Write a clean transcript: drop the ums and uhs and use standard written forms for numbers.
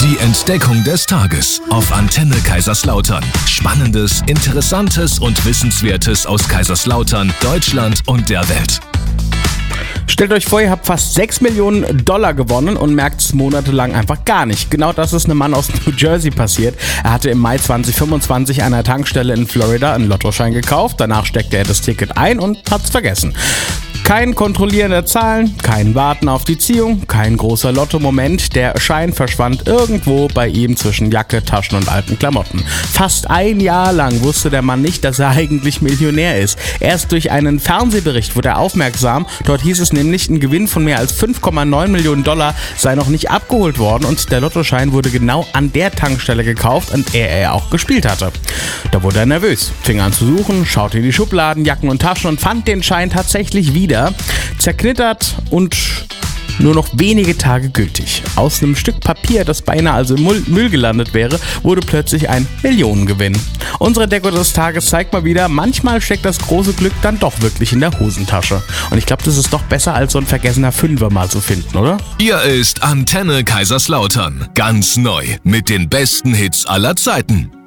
Die Entdeckung des Tages auf Antenne Kaiserslautern. Spannendes, Interessantes und Wissenswertes aus Kaiserslautern, Deutschland und der Welt. Stellt euch vor, ihr habt fast 6 Millionen Dollar gewonnen und merkt es monatelang einfach gar nicht. Genau das ist einem Mann aus New Jersey passiert. Er hatte im Mai 2025 an einer Tankstelle in Florida einen Lottoschein gekauft. Danach steckte er das Ticket ein und hat's vergessen. Kein Kontrollieren der Zahlen, kein Warten auf die Ziehung, kein großer Lotto-Moment. Der Schein verschwand irgendwo bei ihm zwischen Jacke, Taschen und alten Klamotten. Fast ein Jahr lang wusste der Mann nicht, dass er eigentlich Millionär ist. Erst durch einen Fernsehbericht wurde er aufmerksam. Dort hieß es nämlich, ein Gewinn von mehr als 5,9 Millionen Dollar sei noch nicht abgeholt worden und der Lottoschein wurde genau an der Tankstelle gekauft, an der er auch gespielt hatte. Da wurde er nervös, fing an zu suchen, schaute in die Schubladen, Jacken und Taschen und fand den Schein tatsächlich wieder. Zerknittert und nur noch wenige Tage gültig. Aus einem Stück Papier, das beinahe also im Müll gelandet wäre, wurde plötzlich ein Millionengewinn. Unsere Entdeckung des Tages zeigt mal wieder, manchmal steckt das große Glück dann doch wirklich in der Hosentasche. Und ich glaube, das ist doch besser, als so ein vergessener Fünfer mal zu finden, oder? Hier ist Antenne Kaiserslautern. Ganz neu mit den besten Hits aller Zeiten.